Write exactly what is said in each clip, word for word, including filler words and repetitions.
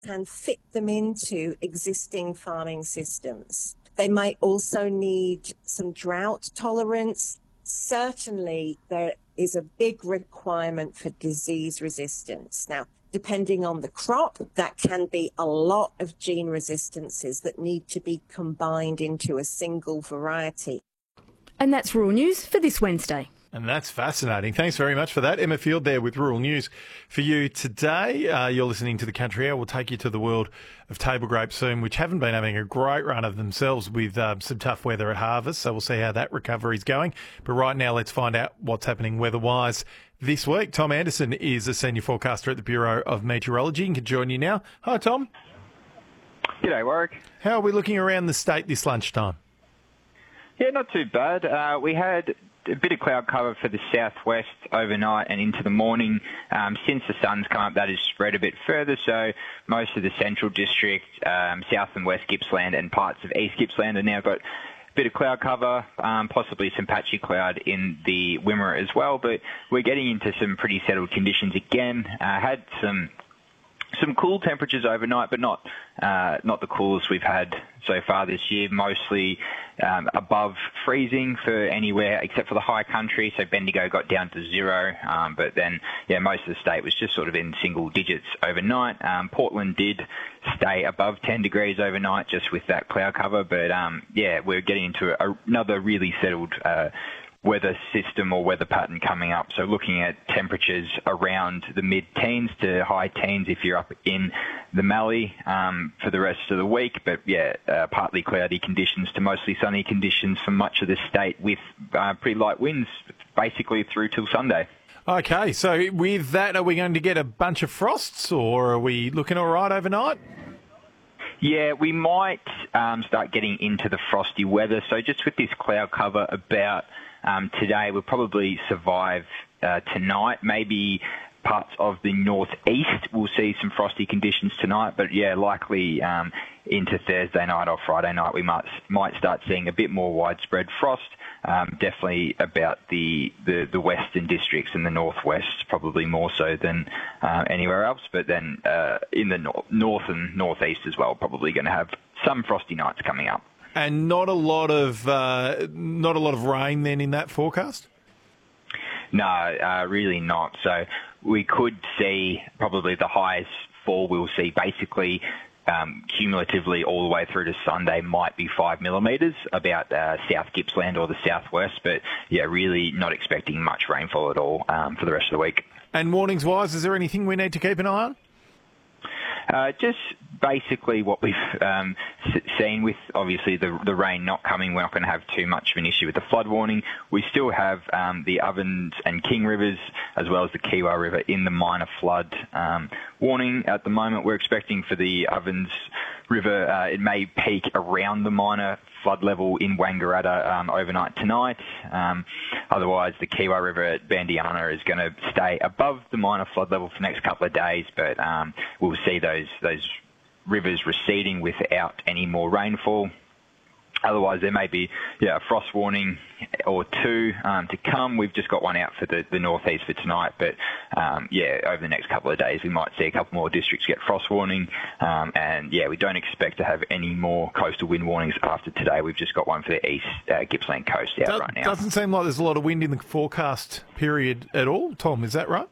and fit them into existing farming systems. They might also need some drought tolerance. Certainly, there is a big requirement for disease resistance. Now, depending on the crop, that can be a lot of gene resistances that need to be combined into a single variety. And that's Rural News for this Wednesday. And that's fascinating. Thanks very much for that. Emma Field there with Rural News for you today. Uh, you're listening to The Country Hour. We'll take you to the world of table grapes soon, which haven't been having a great run of themselves with uh, some tough weather at harvest. So we'll see how that recovery is going. But right now, let's find out what's happening weather-wise this week. Tom Anderson is a senior forecaster at the Bureau of Meteorology and can join you now. Hi, Tom. G'day, Warwick. How are we looking around the state this lunchtime? Yeah, not too bad. Uh, we had a bit of cloud cover for the southwest overnight and into the morning. Um, since the sun's come up, that has spread a bit further, so most of the central district, um, south and west Gippsland and parts of east Gippsland have now got a bit of cloud cover, um, possibly some patchy cloud in the Wimmera as well, but we're getting into some pretty settled conditions again. Uh, had some Some cool temperatures overnight, but not uh, not the coolest we've had so far this year. Mostly um, above freezing for anywhere except for the high country. So Bendigo got down to zero, um, but then yeah, most of the state was just sort of in single digits overnight. Um, Portland did stay above ten degrees overnight, just with that cloud cover. But um, yeah, we're getting into a, another really settled Uh, weather system or weather pattern coming up. So looking at temperatures around the mid-teens to high teens if you're up in the Mallee um, for the rest of the week. But yeah, uh, partly cloudy conditions to mostly sunny conditions for much of the state with uh, pretty light winds basically through till Sunday. Okay, so with that, are we going to get a bunch of frosts or are we looking all right overnight? Yeah, we might um, start getting into the frosty weather. So just with this cloud cover about um, today, we'll probably survive uh, tonight. Maybe parts of the northeast will see some frosty conditions tonight. But yeah, likely um, into Thursday night or Friday night, we might might start seeing a bit more widespread frost. Um, definitely about the, the, the western districts and the northwest, probably more so than uh, anywhere else. But then uh, in the nor- north and northeast as well, probably going to have some frosty nights coming up. And not a lot of uh, not a lot of rain then in that forecast? No, uh, really not. So we could see probably the highest fall we'll see basically Um, cumulatively all the way through to Sunday might be five millimetres about uh, South Gippsland or the southwest, but yeah, really not expecting much rainfall at all um, for the rest of the week. And warnings-wise, is there anything we need to keep an eye on? Uh, just basically what we've um, seen with, obviously, the, the rain not coming. We're not going to have too much of an issue with the flood warning. We still have um, the Ovens and King Rivers, as well as the Kiewa River, in the minor flood um, warning at the moment. We're expecting for the Ovens River, uh, it may peak around the minor flood level in Wangaratta um, overnight tonight. Um, otherwise, the Kiewa River at Bandiana is going to stay above the minor flood level for the next couple of days, but um, we'll see those those rivers receding without any more rainfall. Otherwise, there may be yeah, a frost warning or two um, to come. We've just got one out for the, the northeast for tonight. But, um, yeah, over the next couple of days, we might see a couple more districts get frost warning. Um, and, yeah, we don't expect to have any more coastal wind warnings after today. We've just got one for the east uh, Gippsland coast out Do- right now. Doesn't seem like there's a lot of wind in the forecast period at all, Tom. Is that right?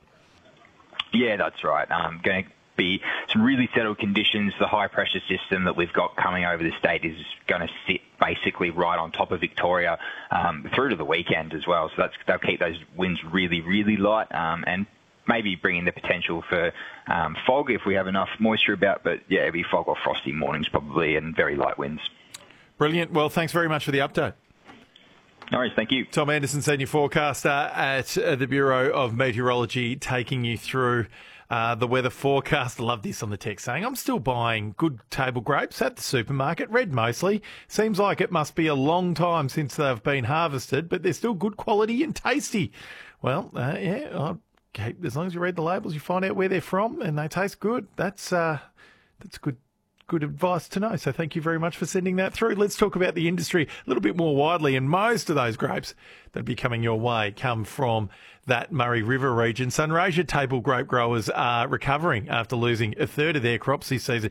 Yeah, that's right. Um, going to be some really settled conditions. The high pressure system that we've got coming over the state is going to sit basically right on top of Victoria um, through to the weekend as well. So that's, they'll keep those winds really, really light um, and maybe bring in the potential for um, fog if we have enough moisture about. But yeah, it'll be fog or frosty mornings probably and very light winds. Brilliant. Well, thanks very much for the update. No worries, thank you. Tom Anderson, senior forecaster at uh, the Bureau of Meteorology, taking you through uh, the weather forecast. I love this on the text saying, I'm still buying good table grapes at the supermarket, red mostly. Seems like it must be a long time since they've been harvested, but they're still good quality and tasty. Well, uh, yeah, okay, as long as you read the labels, you find out where they're from and they taste good. That's uh, that's good good advice to know. So thank you very much for sending that through. Let's talk about the industry a little bit more widely. And most of those grapes that be coming your way come from that Murray River region. Sunraysia table grape growers are recovering after losing a third of their crops this season.